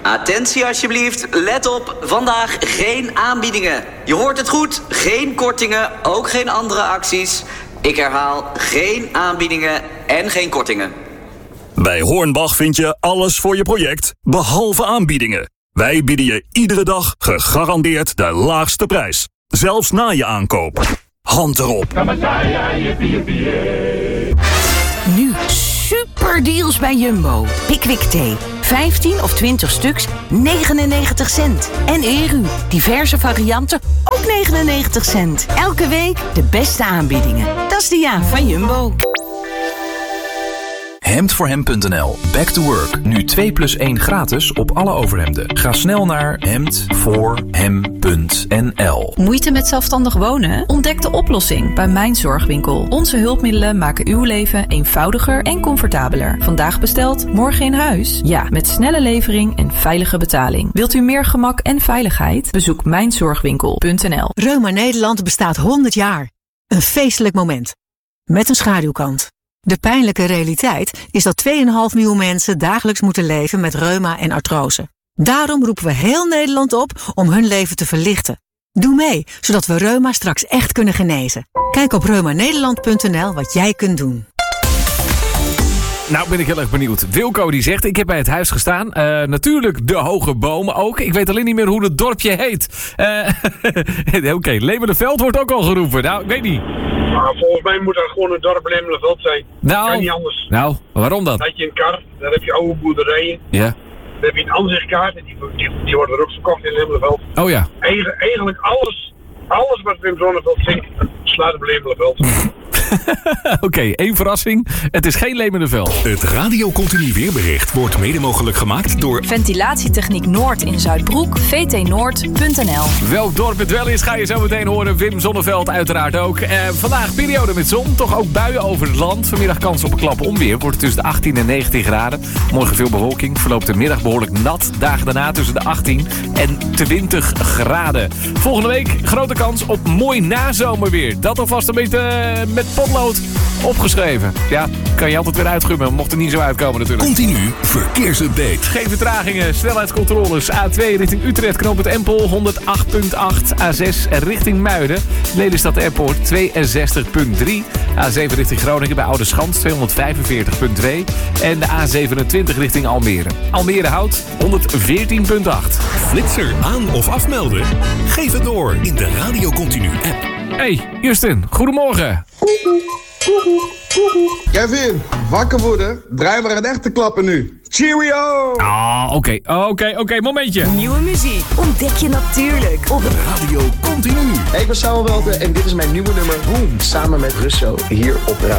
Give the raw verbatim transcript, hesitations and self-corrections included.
Attentie alsjeblieft, let op, vandaag geen aanbiedingen. Je hoort het goed, geen kortingen, ook geen andere acties. Ik herhaal, geen aanbiedingen en geen kortingen. Bij Hornbach vind je alles voor je project, behalve aanbiedingen. Wij bieden je iedere dag gegarandeerd de laagste prijs. Zelfs na je aankoop. Hand erop. Nu super deals bij Jumbo. Pickwick thee. vijftien of twintig stuks, negenennegentig cent. En Eru, diverse varianten, ook negenennegentig cent. Elke week de beste aanbiedingen. Dat is de ja van Jumbo. hemd voor hem punt n l. Back to work. Nu twee plus één gratis op alle overhemden. Ga snel naar hemd voor hem punt n l. Moeite met zelfstandig wonen? Ontdek de oplossing bij Mijn Zorgwinkel. Onze hulpmiddelen maken uw leven eenvoudiger en comfortabeler. Vandaag besteld, morgen in huis? Ja, met snelle levering en veilige betaling. Wilt u meer gemak en veiligheid? Bezoek mijn zorgwinkel punt n l. Reuma Nederland bestaat honderd jaar. Een feestelijk moment. Met een schaduwkant. De pijnlijke realiteit is dat twee komma vijf miljoen mensen dagelijks moeten leven met reuma en artrose. Daarom roepen we heel Nederland op om hun leven te verlichten. Doe mee, zodat we reuma straks echt kunnen genezen. Kijk op reuma nederland punt n l wat jij kunt doen. Nou ben ik heel erg benieuwd. Wilco die zegt, ik heb bij het huis gestaan. Uh, natuurlijk de hoge bomen ook. Ik weet alleen niet meer hoe het dorpje heet. Uh, Oké, okay, Lemelenveld wordt ook al geroepen. Nou, ik weet niet. Maar volgens mij moet er gewoon een dorp Lemelenveld zijn. Nou, kan niet anders. Nou, waarom dan? Dan heb je een kar, dan heb je oude boerderijen. Ja. Dan heb je een aanzichtkaart en die, die, die worden er ook verkocht in Lemelenveld. Oh ja. Eigen, eigenlijk alles, alles wat Wim Zonneveld zingt, slaat op Lemelenveld. Oké, okay, één verrassing. Het is geen Lemelenveld. Het Radio Continu weerbericht wordt mede mogelijk gemaakt door Ventilatietechniek Noord in Zuidbroek, v t noord punt n l. Welk dorp het wel is, ga je zo meteen horen. Wim Zonneveld uiteraard ook. Eh, vandaag periode met zon, toch ook buien over het land. Vanmiddag kans op een klap onweer. Wordt tussen de achttien en negentien graden. Morgen veel bewolking. Verloopt de middag behoorlijk nat. Dagen daarna tussen de achttien en twintig graden. Volgende week grote kans op mooi nazomerweer. Dat alvast een beetje uh, met potlood opgeschreven. Ja, kan je altijd weer uitgummen. Mocht er niet zo uitkomen natuurlijk. Continu verkeersupdate. Geen vertragingen. Snelheidscontroles. A twee richting Utrecht. Knooppunt Empel. honderd acht komma acht. A zes richting Muiden. Lelystad Airport. tweeënzestig komma drie. A zeven richting Groningen bij Oudeschans. tweehonderdvijfenveertig komma twee. En de A zevenentwintig richting Almere. Almere Hout. honderdveertien komma acht. Flitser aan of afmelden? Geef het door in de Radio Continu app. Hey, Justin. Goedemorgen. Kevin, wakker worden. Draai maar een echte klappen nu. Cheerio! Ah, oké, okay. oké, okay, oké, okay, momentje. Nieuwe muziek ontdek je natuurlijk op Radio Continu. Hey, ik ben Samuel Welten en dit is mijn nieuwe nummer Boom. Samen met Russo hier op Radio.